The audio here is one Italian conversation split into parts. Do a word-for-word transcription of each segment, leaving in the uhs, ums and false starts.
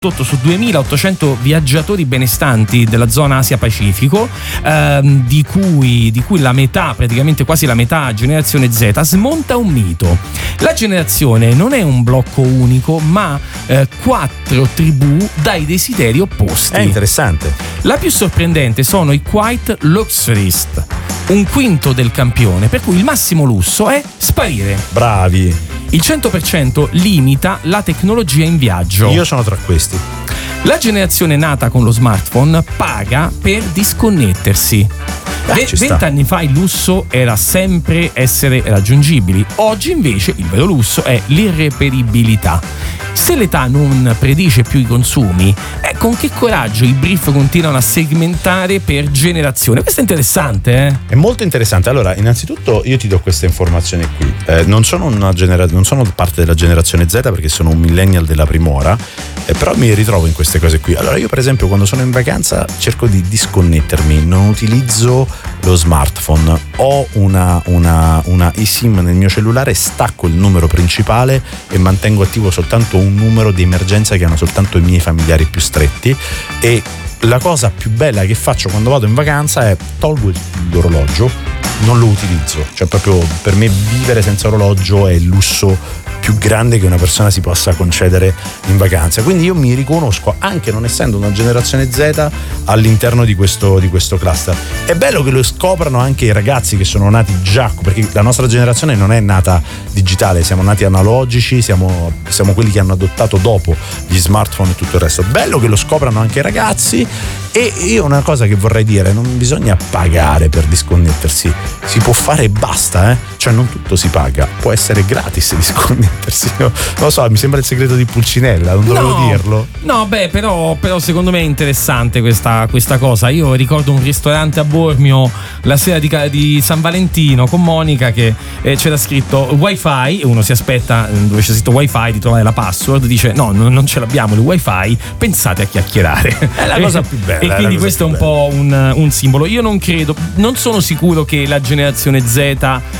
su duemilaottocento viaggiatori benestanti della zona Asia-Pacifico, ehm, di cui, di cui la metà, praticamente quasi la metà, generazione Z, smonta un mito. La generazione non è un blocco unico, ma eh, quattro tribù dai desideri opposti. È interessante. La più sorprendente sono i Quiet Luxurist, un quinto del campione, per cui il massimo lusso è sparire. Bravi. Il cento per cento limita la tecnologia in viaggio. Io sono tra questi. La generazione nata con lo smartphone paga per disconnettersi. Eh, Vent'anni fa il lusso era sempre essere raggiungibili, oggi invece il vero lusso è l'irreperibilità. Se l'età non predice più i consumi, eh, con che coraggio i brief continuano a segmentare per generazione? Questo è interessante, eh? È molto interessante. Allora, innanzitutto io ti do questa informazione qui. Eh, non sono una genera- non sono parte della generazione Z perché sono un millennial della prim'ora, eh, però mi ritrovo in queste cose qui. Allora, io per esempio quando sono in vacanza cerco di disconnettermi, non utilizzo lo smartphone, ho una, una, una eSIM nel mio cellulare, stacco il numero principale e mantengo attivo soltanto un numero di emergenza che hanno soltanto i miei familiari più stretti. E la cosa più bella che faccio quando vado in vacanza è tolgo l'orologio, non lo utilizzo, cioè proprio per me vivere senza orologio è il lusso più grande che una persona si possa concedere in vacanza. Quindi io mi riconosco, anche non essendo una generazione Z, all'interno di questo, di questo cluster. È bello che lo scoprano anche i ragazzi che sono nati già, perché la nostra generazione non è nata digitale, siamo nati analogici, siamo, siamo quelli che hanno adottato dopo gli smartphone e tutto il resto. Bello che lo scoprano anche i ragazzi. E io una cosa che vorrei dire: non bisogna pagare per disconnettersi, si può fare e basta, eh? Cioè non tutto si paga, può essere gratis disconnettersi. Non lo so, mi sembra il segreto di Pulcinella, non dovevo no, dirlo. No, beh, però, però secondo me è interessante questa, questa cosa. Io ricordo un ristorante a Bormio la sera di, di San Valentino con Monica che eh, c'era scritto wifi e uno si aspetta dove c'è scritto wifi di trovare la password, dice no, non, non ce l'abbiamo il wifi, pensate a chiacchierare. È la cosa più bella. E quindi questo è un po' un, un simbolo. Io non credo, non sono sicuro che la generazione Z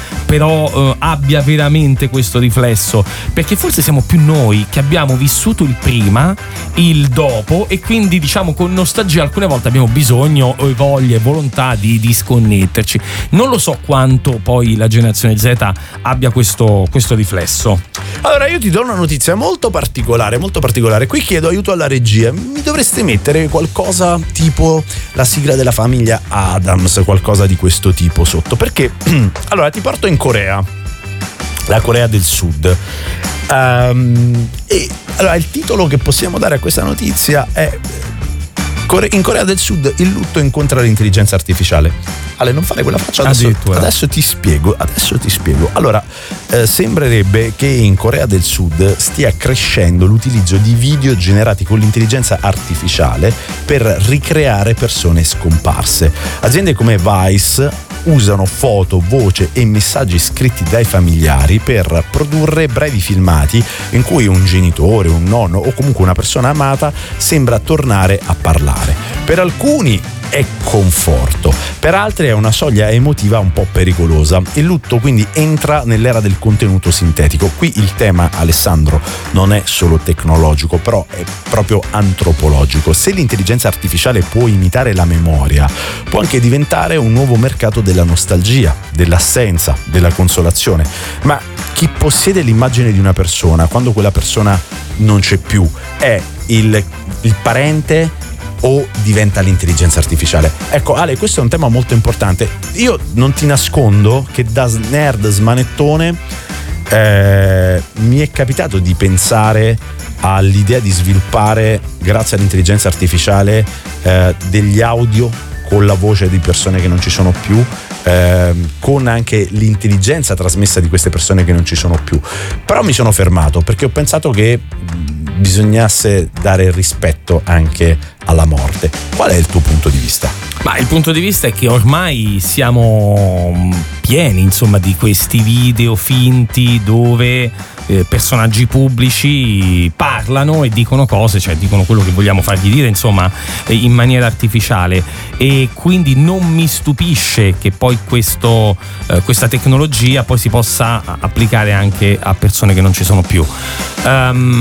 però eh, abbia veramente questo riflesso, perché forse siamo più noi che abbiamo vissuto il prima, il dopo, e quindi diciamo con nostalgia alcune volte abbiamo bisogno o voglia e volontà di disconnetterci. Non lo so quanto poi la generazione Z abbia questo, questo riflesso. Allora io ti do una notizia molto particolare, molto particolare. Qui chiedo aiuto alla regia. Mi dovreste mettere qualcosa tipo la sigla della famiglia Adams, qualcosa di questo tipo sotto, perché allora ti porto in Corea, la Corea del Sud. Um, e allora il titolo che possiamo dare a questa notizia è: in Corea del Sud il lutto incontra l'intelligenza artificiale. Ale, non fare quella faccia, adesso, adesso ti spiego, adesso ti spiego. Allora, eh, sembrerebbe che in Corea del Sud stia crescendo l'utilizzo di video generati con l'intelligenza artificiale per ricreare persone scomparse. Aziende come Vice usano foto, voce e messaggi scritti dai familiari per produrre brevi filmati in cui un genitore, un nonno o comunque una persona amata sembra tornare a parlare. Per alcuni è conforto, per altri è una soglia emotiva un po' pericolosa. Il lutto quindi entra nell'era del contenuto sintetico. Qui il tema, Alessandro, non è solo tecnologico, però è proprio antropologico. Se l'intelligenza artificiale può imitare la memoria, può anche diventare un nuovo mercato della nostalgia, dell'assenza, della consolazione. Ma chi possiede l'immagine di una persona quando quella persona non c'è più è il, il parente o diventa l'intelligenza artificiale? Ecco, Ale, questo è un tema molto importante. Io non ti nascondo che da nerd smanettone eh, mi è capitato di pensare all'idea di sviluppare, grazie all'intelligenza artificiale, eh, degli audio con la voce di persone che non ci sono più, eh, con anche l'intelligenza trasmessa di queste persone che non ci sono più. Però mi sono fermato perché ho pensato che bisognasse dare rispetto anche alla morte. Qual è il tuo punto di vista? Ma il punto di vista è che ormai siamo pieni, insomma, di questi video finti dove eh, personaggi pubblici parlano e dicono cose, cioè dicono quello che vogliamo fargli dire, insomma, eh, in maniera artificiale. E quindi non mi stupisce che poi questo, eh, questa tecnologia poi si possa applicare anche a persone che non ci sono più. Um,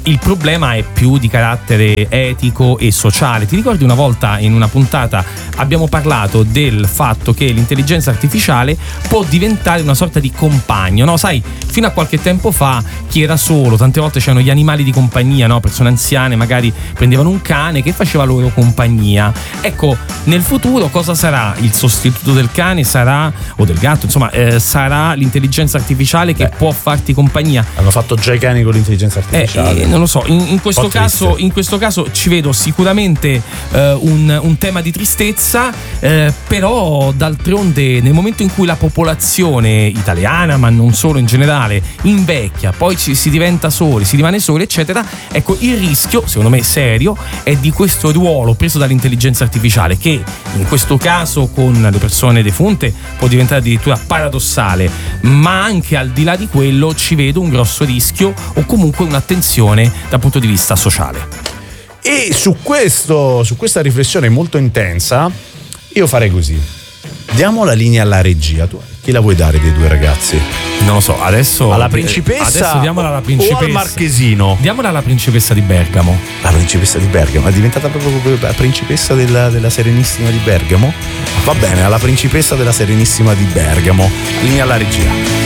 il problema è più di carattere etico e sociale. Ti ricordi una volta in una puntata abbiamo parlato del fatto che l'intelligenza artificiale può diventare una sorta di compagno, no? Sai, fino a qualche tempo fa chi era solo, tante volte c'erano gli animali di compagnia, no? Persone anziane magari prendevano un cane che faceva loro compagnia. Ecco, nel futuro cosa sarà il sostituto del cane? Sarà, o del gatto, insomma, eh, sarà l'intelligenza artificiale che Beh, può farti compagnia. Hanno fatto già i cani con l'intelligenza artificiale. Eh, eh, non lo so, in, in, questo caso, in questo caso ci vedo sicuramente eh, un, un tema di tristezza, eh, però d'altronde nel momento in cui la popolazione italiana, ma non solo in generale, invecchia, poi ci, si diventa soli, si rimane soli, eccetera, ecco, il rischio, secondo me serio, è di questo ruolo preso dall'intelligenza artificiale, che in questo caso con le persone defunte può diventare addirittura paradossale, ma anche al di là di quello ci vedo un grosso rischio o comunque un'attenzione dal punto di vista sociale. E su questo, su questa riflessione molto intensa, io farei così: diamo la linea alla regia. Tu chi la vuoi dare dei due ragazzi? Non lo so, adesso alla principessa, adesso diamola alla principessa o al marchesino? Diamola alla principessa di Bergamo. La principessa di Bergamo è diventata proprio la principessa della, della Serenissima di Bergamo. Va bene, alla principessa della Serenissima di Bergamo. Linea alla regia.